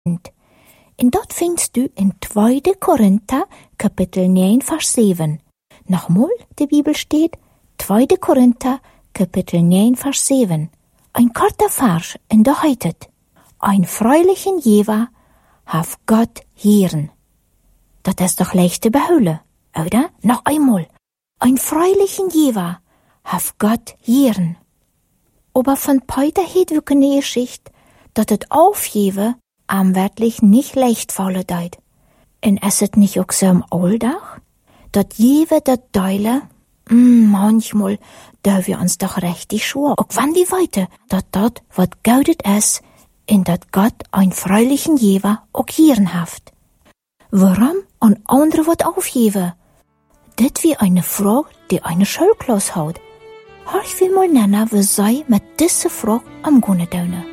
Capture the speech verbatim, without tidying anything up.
En dat findest du in tweede Korinther, Kapitel negen, Vers sieben. Nochmal, die Bibel steht, tweede Korinther, Kapitel negen, Vers sieben. Ein korter Vers, en da heißt es, ein freilichen Jever haf Gott hieren. Das ist doch leicht zu behulen, oder? Noch einmal. Ein freilichen Jever haf Gott hieren. Aber von Peter hat wir eine Geschichte, dass das Aufgeben am wirklich nicht leicht fallen deit. Und ist es nicht auch so am Alltag? Das Jewe, das Deile, mm, manchmal, da wir uns doch richtig schwor, auch wenn wir weiter, dass das, was gaudet ist, in dat Gott ein freilichen Jever auch hieren haft. Warum an andere wat aufgeben? Dit wie eine Frage, die eine Schulklasse hat. Ich will mal nennen, wie sei mit dieser Frage am Gunne daunen.